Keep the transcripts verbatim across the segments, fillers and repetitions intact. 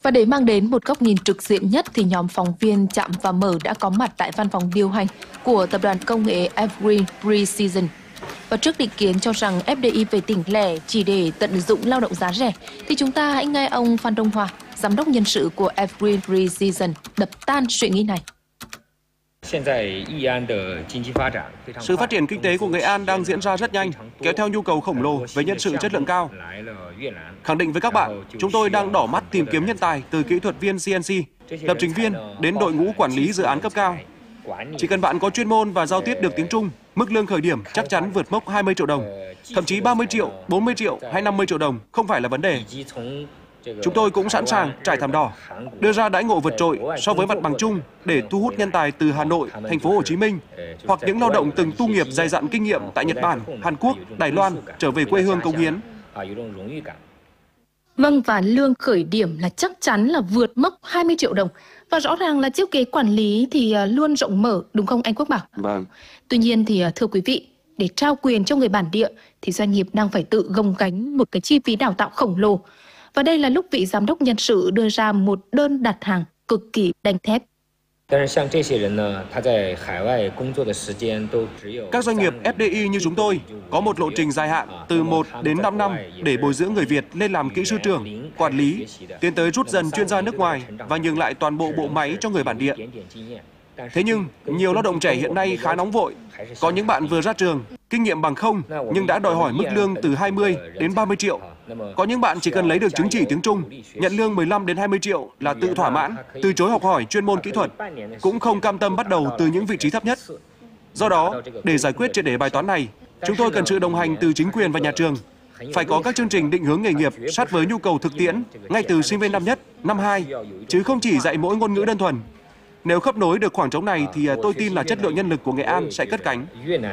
Và để mang đến một góc nhìn trực diện nhất thì nhóm phóng viên Chạm và Mở đã có mặt tại văn phòng điều hành của tập đoàn công nghệ Evergreen Precision. Và trước định kiến cho rằng ép đê i về tỉnh lẻ chỉ để tận dụng lao động giá rẻ, thì chúng ta hãy nghe ông Phan Đông Hòa, giám đốc nhân sự của Evergreen Precision, đập tan suy nghĩ này. Sự phát triển kinh tế của Nghệ An đang diễn ra rất nhanh, kéo theo nhu cầu khổng lồ về nhân sự chất lượng cao. Khẳng định với các bạn, chúng tôi đang đỏ mắt tìm kiếm nhân tài từ kỹ thuật viên xê en xê, lập trình viên đến đội ngũ quản lý dự án cấp cao. Chỉ cần bạn có chuyên môn và giao tiếp được tiếng Trung, mức lương khởi điểm chắc chắn vượt mốc hai mươi triệu đồng, thậm chí ba mươi triệu, bốn mươi triệu hay năm mươi triệu đồng không phải là vấn đề. Chúng tôi cũng sẵn sàng trải thảm đỏ, đưa ra đãi ngộ vượt trội so với mặt bằng chung để thu hút nhân tài từ Hà Nội, thành phố Hồ Chí Minh hoặc những lao động từng tu nghiệp dày dặn kinh nghiệm tại Nhật Bản, Hàn Quốc, Đài Loan trở về quê hương cống hiến. Vâng, và lương khởi điểm là chắc chắn là vượt mốc hai mươi triệu đồng. Và rõ ràng là chiếc ghế quản lý thì luôn rộng mở, đúng không anh Quốc Bảo? Vâng. Tuy nhiên thì thưa quý vị, để trao quyền cho người bản địa thì doanh nghiệp đang phải tự gồng gánh một cái chi phí đào tạo khổng lồ. Và đây là lúc vị giám đốc nhân sự đưa ra một đơn đặt hàng cực kỳ đanh thép. Các doanh nghiệp ép đê i như chúng tôi có một lộ trình dài hạn từ một đến năm năm để bồi dưỡng người Việt lên làm kỹ sư trưởng, quản lý, tiến tới rút dần chuyên gia nước ngoài và nhường lại toàn bộ bộ máy cho người bản địa. Thế nhưng, nhiều lao động trẻ hiện nay khá nóng vội. Có những bạn vừa ra trường, kinh nghiệm bằng không nhưng đã đòi hỏi mức lương từ hai mươi đến ba mươi triệu. Có những bạn chỉ cần lấy được chứng chỉ tiếng Trung, nhận lương mười lăm đến hai mươi triệu là tự thỏa mãn, từ chối học hỏi chuyên môn kỹ thuật, cũng không cam tâm bắt đầu từ những vị trí thấp nhất. Do đó, để giải quyết triệt để bài toán này, chúng tôi cần sự đồng hành từ chính quyền và nhà trường. Phải có các chương trình định hướng nghề nghiệp sát với nhu cầu thực tiễn ngay từ sinh viên năm nhất, năm hai, chứ không chỉ dạy mỗi ngôn ngữ đơn thuần. Nếu khớp nối được khoảng trống này thì tôi tin là chất lượng nhân lực của Nghệ An sẽ cất cánh.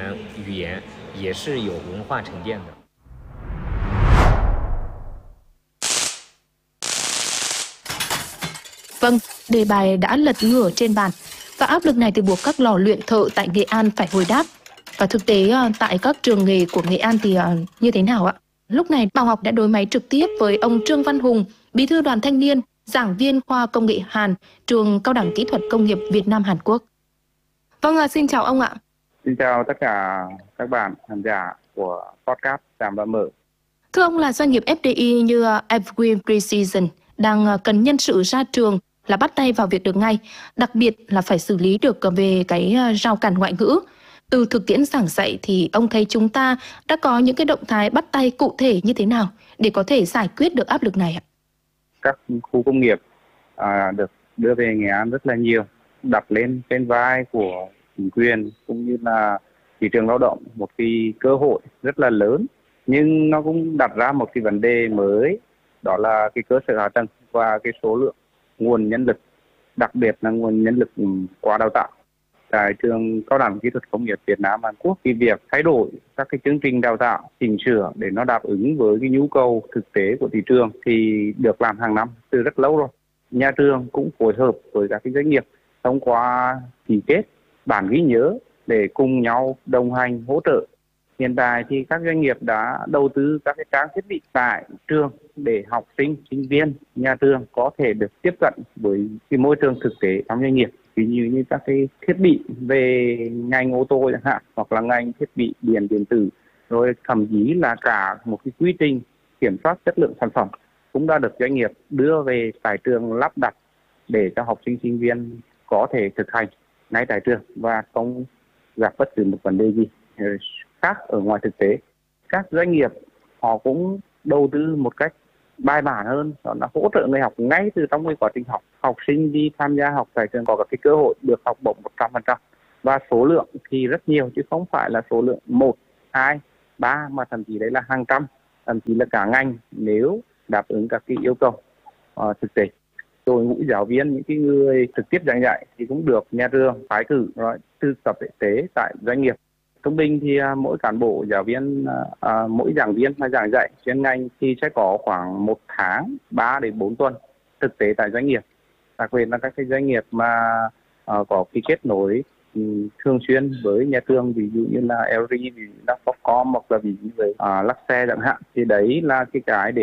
Vâng, đề bài đã lật ngửa trên bàn và áp lực này thì buộc các lò luyện thợ tại Nghệ An phải hồi đáp. Và thực tế tại các trường nghề của Nghệ An thì như thế nào ạ? Lúc này Bảo Học đã đối máy trực tiếp với ông Trương Văn Hùng, bí thư đoàn thanh niên, giảng viên khoa công nghệ Hàn, trường Cao đẳng Kỹ thuật Công nghiệp Việt Nam Hàn Quốc. Vâng, xin chào ông ạ. Xin chào tất cả các bạn khán giả của podcast Chạm và Mở. Thưa ông, là doanh nghiệp ép đê i như Evergreen Precision đang cần nhân sự ra trường là bắt tay vào việc được ngay, đặc biệt là phải xử lý được về cái rào cản ngoại ngữ. Từ thực tiễn giảng dạy thì ông thấy chúng ta đã có những cái động thái bắt tay cụ thể như thế nào để có thể giải quyết được áp lực này ạ? Các khu công nghiệp à, được đưa về Nghệ An rất là nhiều, đặt lên trên vai của chính quyền cũng như là thị trường lao động một cái cơ hội rất là lớn, nhưng nó cũng đặt ra một cái vấn đề mới, đó là cái cơ sở hạ tầng và cái số lượng nguồn nhân lực, đặc biệt là nguồn nhân lực qua đào tạo. Tại trường Cao đẳng Kỹ thuật Công nghiệp Việt Nam Hàn Quốc, thì việc thay đổi các cái chương trình đào tạo, chỉnh sửa để nó đáp ứng với cái nhu cầu thực tế của thị trường thì được làm hàng năm từ rất lâu rồi. Nhà trường cũng phối hợp với các cái doanh nghiệp thông qua ký kết bản ghi nhớ để cùng nhau đồng hành hỗ trợ. Hiện tại thì các doanh nghiệp đã đầu tư các cái trang thiết bị tại trường để học sinh, sinh viên, nhà trường có thể được tiếp cận với cái môi trường thực tế trong doanh nghiệp. Ví dụ như các cái thiết bị về ngành ô tô chẳng hạn, hoặc là ngành thiết bị điện điện tử, rồi thậm chí là cả một cái quy trình kiểm soát chất lượng sản phẩm cũng đã được doanh nghiệp đưa về tại trường lắp đặt để cho học sinh sinh viên có thể thực hành ngay tại trường và không gặp bất cứ một vấn đề gì khác ở ngoài thực tế. Các doanh nghiệp họ cũng đầu tư một cách bài bản hơn, đó là hỗ trợ người học ngay từ trong cái quá trình học. Học sinh đi tham gia học tại trường có các cái cơ hội được học bổng một trăm phần trăm và số lượng thì rất nhiều chứ không phải là số lượng một, hai, ba mà thậm chí đấy là hàng trăm, thậm chí là cả ngành nếu đáp ứng các cái yêu cầu uh, thực tế. Đội ngũ giáo viên, những cái người trực tiếp giảng dạy thì cũng được nhà trường phái cử rồi thực tập thực tế tại doanh nghiệp. Trung bình thì uh, mỗi cán bộ giáo viên, uh, mỗi giảng viên mà giảng dạy chuyên ngành thì sẽ có khoảng một tháng, ba đến bốn tuần thực tế tại doanh nghiệp. Đặc biệt là các cái doanh nghiệp mà uh, có cái kết nối um, thường xuyên với nhà trường, ví dụ như là lờ giê, ví dụ như là Foxconn hoặc là ví dụ như uh, Luxshare chẳng hạn. Thì đấy là cái cái để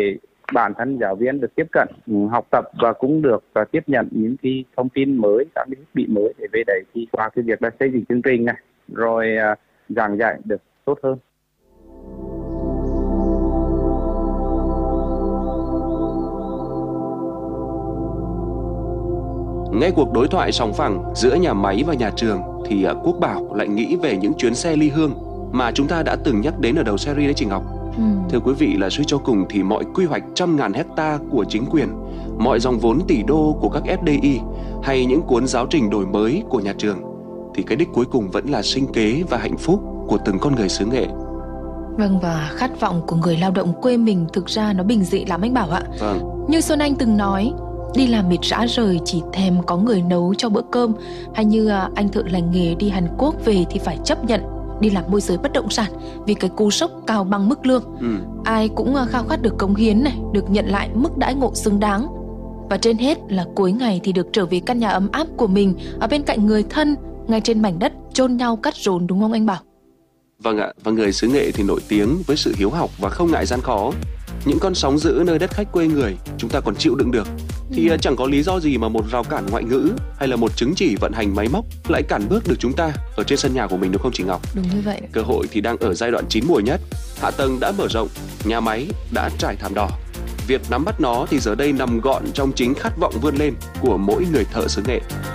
bản thân giáo viên được tiếp cận, ừ, học tập và cũng được và tiếp nhận những cái thông tin mới, các cái thiết bị mới để về đấy thì qua cái việc là xây dựng chương trình này rồi uh, giảng dạy được tốt hơn. Nghe cuộc đối thoại sòng phẳng giữa nhà máy và nhà trường thì uh, Quốc Bảo lại nghĩ về những chuyến xe ly hương mà chúng ta đã từng nhắc đến ở đầu series đấy chị Ngọc. Ừ. Thưa quý vị, là suy cho cùng thì mọi quy hoạch trăm ngàn hecta của chính quyền, mọi dòng vốn tỷ đô của các ép đê i hay những cuốn giáo trình đổi mới của nhà trường thì cái đích cuối cùng vẫn là sinh kế và hạnh phúc của từng con người xứ Nghệ. Vâng, và khát vọng của người lao động quê mình thực ra nó bình dị lắm anh Bảo ạ. Vâng. Như Xuân Anh từng nói, đi làm mệt rã rời chỉ thèm có người nấu cho bữa cơm, hay như anh thợ lành nghề đi Hàn Quốc về thì phải chấp nhận đi làm môi giới bất động sản vì cái cú sốc cao bằng mức lương. Ừ. Ai cũng khao khát được cống hiến này, được nhận lại mức đãi ngộ xứng đáng. Và trên hết là cuối ngày thì được trở về căn nhà ấm áp của mình ở bên cạnh người thân, ngay trên mảnh đất chôn nhau cắt rốn, đúng không anh Bảo? Vâng ạ, và người xứ Nghệ thì nổi tiếng với sự hiếu học và không ngại gian khó. Những con sóng dữ nơi đất khách quê người chúng ta còn chịu đựng được thì ừ. chẳng có lý do gì mà một rào cản ngoại ngữ hay là một chứng chỉ vận hành máy móc lại cản bước được chúng ta ở trên sân nhà của mình, đúng không chị Ngọc? Đúng như vậy. Cơ hội thì đang ở giai đoạn chín mùi nhất, hạ tầng đã mở rộng, nhà máy đã trải thảm đỏ. Việc nắm bắt nó thì giờ đây nằm gọn trong chính khát vọng vươn lên của mỗi người thợ xứ Nghệ.